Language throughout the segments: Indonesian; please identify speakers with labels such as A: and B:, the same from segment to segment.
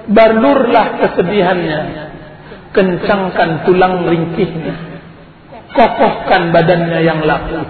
A: balurlah kesedihannya, kencangkan tulang ringkihnya, kokohkan badannya yang laku.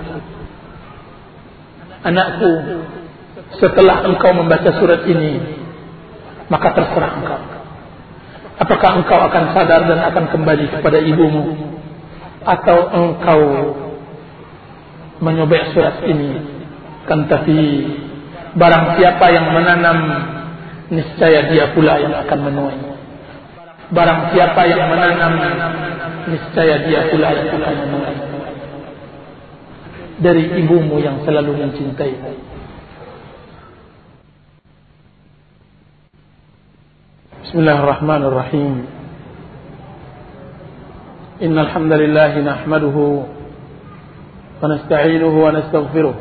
A: Anakku, setelah engkau membaca surat ini, maka terserah engkau. Apakah engkau akan sadar dan akan kembali kepada ibumu, atau engkau menyobek surat ini? Kan tapi barang siapa yang menanam, niscaya dia pula yang akan menuai. Barang siapa yang menanam, niscaya dia pula yang akan menuai. Dari ibumu yang selalu mencintaimu. Bismillahirrahmanirrahim. Innal hamdalillah nahmaduhu wa nasta'inuhu wa nastaghfiruh.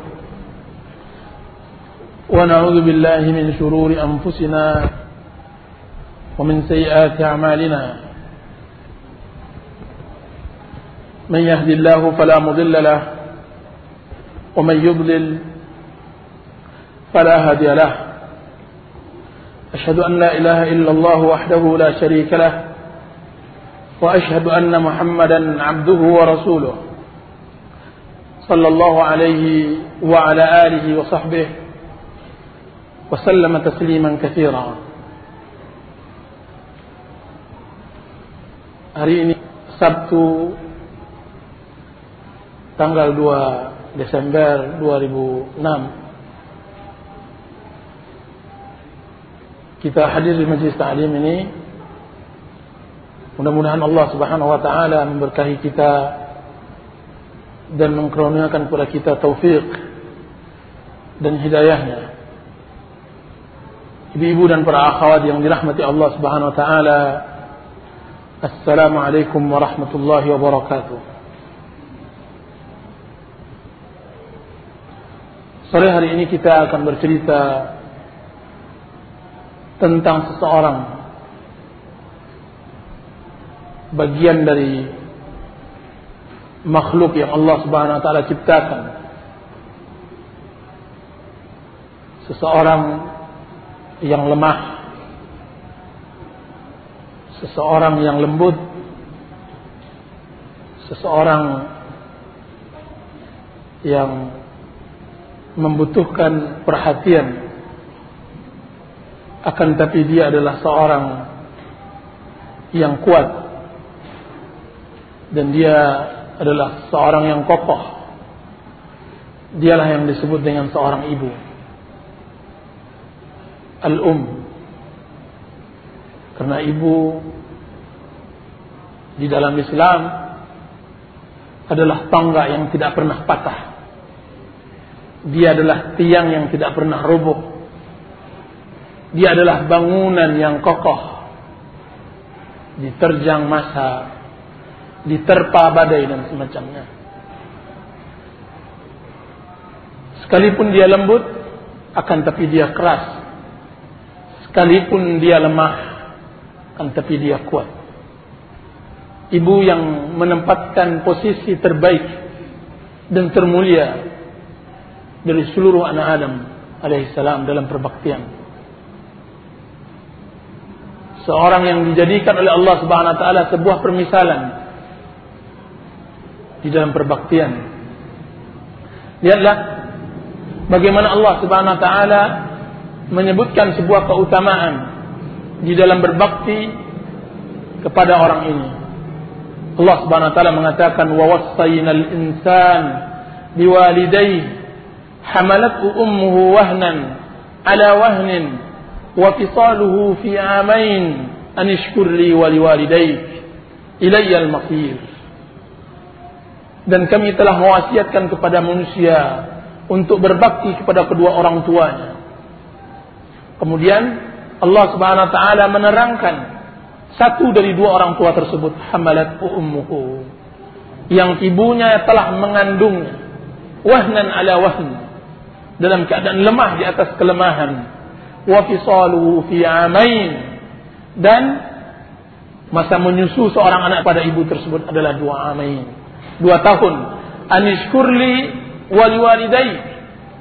A: Wa na'udzu billahi min shururi anfusina wa min sayyiati a'malina. Man yahdihillahu fala mudilla lahu ومن يضلل فلا هادي له أشهد أن لا إله إلا الله وحده لا شريك له وأشهد أن محمدا عبده ورسوله صلى الله عليه وعلى آله وصحبه وسلم تسليما كثيرا. Hari ini Sabtu tanggal 2 Desember 2006, kita hadir di majlis ta'lim ini. Mudah-mudahan Allah Subhanahu wa taala memberkahi kita dan mengkaruniakan kepada kita taufik dan hidayahnya. Ibu-ibu dan para akhwat yang dirahmati Allah Subhanahu wa taala, Assalamualaikum warahmatullahi wabarakatuh. Sore hari ini kita akan bercerita tentang seseorang, bagian dari makhluk yang Allah Subhanahu wa taala ciptakan. Seseorang yang lemah, seseorang yang lembut, seseorang yang membutuhkan perhatian, akan tapi dia adalah seorang yang kuat dan dia adalah seorang yang kokoh. Dialah yang disebut dengan seorang ibu, karena ibu di dalam Islam adalah tonggak yang tidak pernah patah. Dia adalah tiang yang tidak pernah roboh. Dia adalah bangunan yang kokoh, diterjang masa, diterpa badai dan semacamnya. Sekalipun dia lembut, akan tapi dia keras. Sekalipun dia lemah, akan tapi dia kuat. Ibu yang menempatkan posisi terbaik dan termulia dari seluruh anak Adam alaihissalam dalam perbaktian. Seorang yang dijadikan oleh Allah Subhanahu wa taala sebuah permisalan di dalam perbaktian. Lihatlah bagaimana Allah Subhanahu wa taala menyebutkan sebuah keutamaan di dalam berbakti kepada orang ini. Allah Subhanahu wa taala mengatakan, wa wassaynal insan biwalidayhi حملته أمه وهنا على وهن وفصاله في عامين أن اشكر لي ولوالديك إلي المصير. Dan kami telah mewasiatkan kepada manusia untuk berbakti kepada kedua orang tuanya. Kemudian Allah Subhanahu wa taala menerangkan satu dari dua orang tua tersebut, hamalathu ummuhu, yang ibunya telah mengandungnya, wahnan ala wahn, dalam keadaan lemah di atas kelemahan, wa fisaluhu fi amain, dan masa menyusu seorang anak pada ibu tersebut adalah 2 amain, 2 tahun. Anishkurli wa liwalidayk,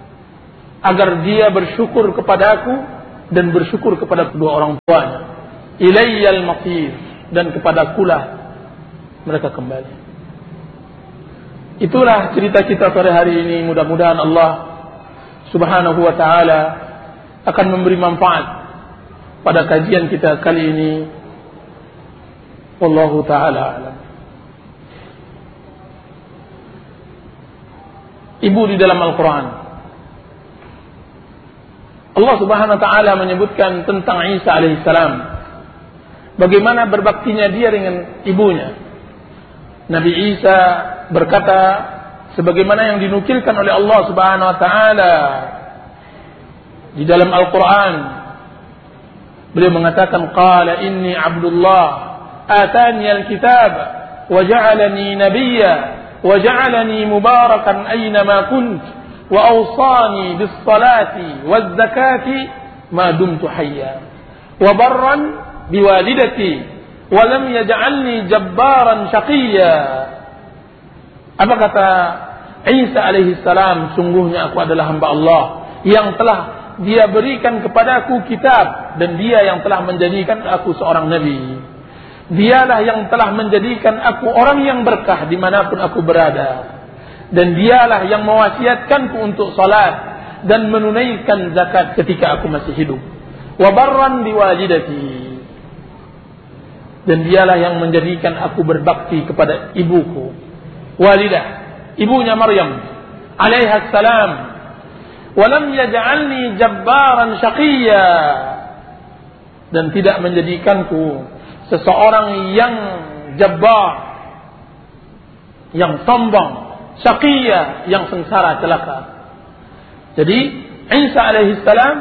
A: agar dia bersyukur kepadaku dan bersyukur kepada kedua orang tuanya. ilayyal masir, dan kepadakulah mereka kembali. Itulah cerita kita sore hari ini. Mudah-mudahan Allah Subhanahu wa ta'ala akan memberi manfaat pada kajian kita kali ini. Wallahu ta'ala alam. Ibu di dalam Al-Quran, Allah Subhanahu wa ta'ala menyebutkan tentang Isa alaihissalam, bagaimana berbaktinya dia dengan ibunya. Nabi Isa berkata sebagaimana yang dinukilkan oleh Allah Subhanahu wa ta'ala di dalam Al-Quran. Beliau mengatakan, qala inni abdullah atani al-kitab wa ja'alani nabiyya wa ja'alani mubarakan aynama kunt wa awsani bis salati waz zakati ma dumtu hayya wa barran biwalidati wa lam yaj'alni jabbaran syaqiyya. Apa kata Isa alaihi salam? Sungguhnya aku adalah hamba Allah yang telah dia berikan kepadaku kitab, dan dia yang telah menjadikan aku seorang nabi. Dialah yang telah menjadikan aku orang yang berkah dimanapun aku berada, dan dialah yang mewasiatkanku untuk salat dan menunaikan zakat ketika aku masih hidup. Wa barran biwalidati, dan dialah yang menjadikan aku berbakti kepada ibuku. Walidah, ibunya Maryam alaiha salam. Walam yaj'alni jabbaran syaqiyya, dan tidak menjadikanku seseorang yang jabbar, yang sombong, syaqiyya, yang sengsara celaka. Jadi Isa alaihi salam,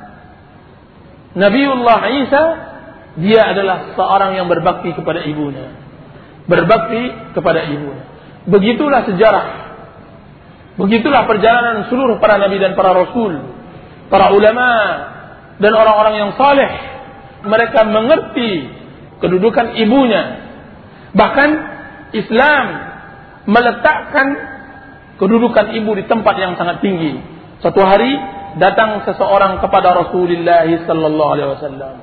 A: Nabiullah Isa, dia adalah seorang yang berbakti kepada ibunya. Berbakti kepada ibunya. Begitulah sejarah, begitulah perjalanan seluruh para nabi dan para rasul, para ulama dan orang-orang yang saleh. Mereka mengerti kedudukan ibunya. Bahkan Islam meletakkan kedudukan ibu di tempat yang sangat tinggi. Suatu hari datang seseorang kepada Rasulullah sallallahu alaihi wasallam.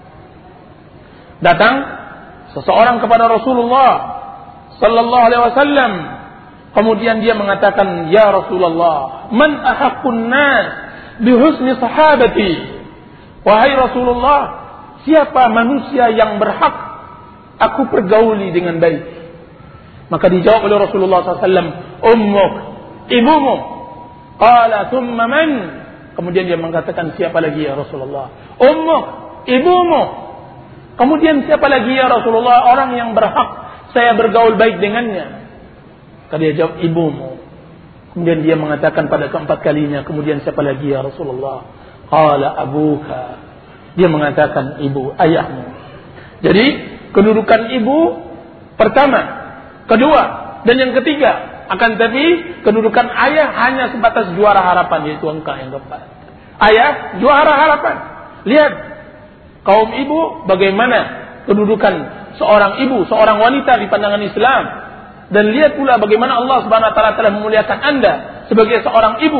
A: Datang seseorang kepada Rasulullah sallallahu alaihi wasallam. Kemudian dia mengatakan, "Ya Rasulullah, man ahaqqun nas bi husni sahabati?" Wahai Rasulullah, siapa manusia yang berhak aku pergauli dengan baik? Maka dijawab oleh Rasulullah SAW, "Ummuk, ibumu." Qala thumma man? Kemudian dia mengatakan, siapa lagi ya Rasulullah? "Ummuk, ibumu." Kemudian siapa lagi ya Rasulullah orang yang berhak saya bergaul baik dengannya? Maka dia jawab, ibumu. Kemudian dia mengatakan pada keempat kalinya, kemudian siapa lagi ya Rasulullah? Qala abuka. Dia mengatakan ibu, ayahmu. Jadi kedudukan ibu pertama, kedua, dan yang ketiga. Akan tapi kedudukan ayah hanya sebatas juara harapan, yaitu angka yang keempat. Ayah juara harapan. Lihat kaum ibu bagaimana kedudukan seorang ibu, seorang wanita di pandangan Islam. Dan lihat pula bagaimana Allah Subhanahu wa taala telah memuliakan Anda sebagai seorang ibu.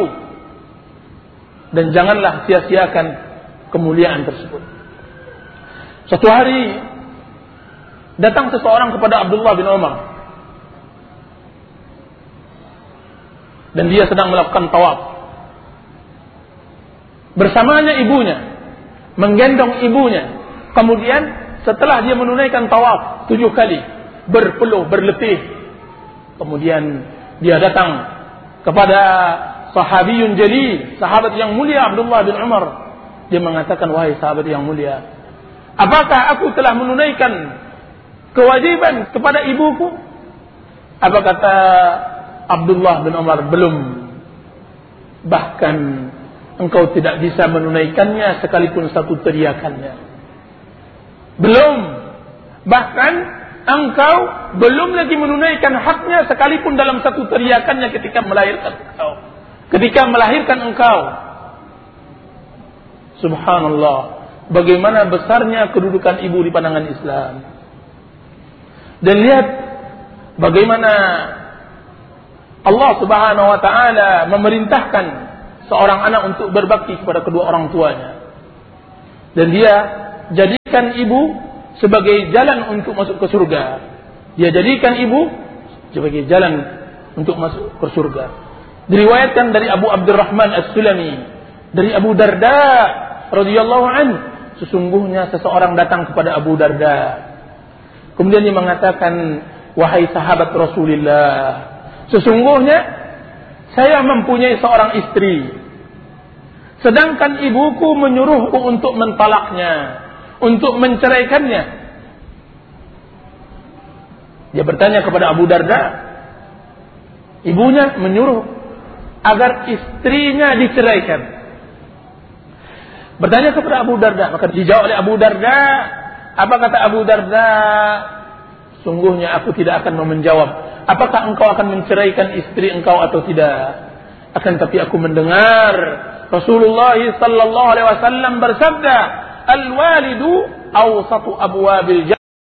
A: Dan janganlah sia-siakan kemuliaan tersebut. Suatu hari datang seseorang kepada Abdullah bin Umar. Dan dia sedang melakukan tawaf. Bersamanya ibunya, menggendong ibunya. Kemudian setelah dia menunaikan tawaf 7 kali, berpeluh, berletih, kemudian dia datang kepada sahabiyun jalil, sahabat yang mulia Abdullah bin Umar. Dia mengatakan, wahai sahabat yang mulia, apakah aku telah menunaikan kewajiban kepada ibuku? Apa kata Abdullah bin Umar? Belum. Bahkan engkau tidak bisa menunaikannya sekalipun satu teriakannya. Belum. Bahkan engkau belum lagi menunaikan haknya sekalipun dalam satu teriakannya ketika melahirkan engkau. Ketika melahirkan engkau. Subhanallah. Bagaimana besarnya kedudukan ibu di pandangan Islam. Dan lihat bagaimana Allah Subhanahu wa taala memerintahkan seorang anak untuk berbakti kepada kedua orang tuanya. Dan dia jadikan ibu sebagai jalan untuk masuk ke surga. Dia jadikan ibu sebagai jalan untuk masuk ke surga. Diriwayatkan dari Abu Abdurrahman As-Sulami, dari Abu Darda radhiyallahu anhu, sesungguhnya seseorang datang kepada Abu Darda. Kemudian dia mengatakan, wahai sahabat Rasulullah, sesungguhnya saya mempunyai seorang istri, sedangkan ibuku menyuruhku untuk mentalaknya, untuk menceraikannya. Dia bertanya kepada Abu Darda, ibunya menyuruh agar istrinya diceraikan. Bertanya kepada Abu Darda, maka dijawab oleh Abu Darda. Apa kata Abu Darda? Sungguhnya aku tidak akan menjawab apakah engkau akan menceraikan istri engkau atau tidak. Akan tapi aku mendengar Rasulullah sallallahu alaihi wasallam bersabda, al-walidu awsatu abwabil jannah.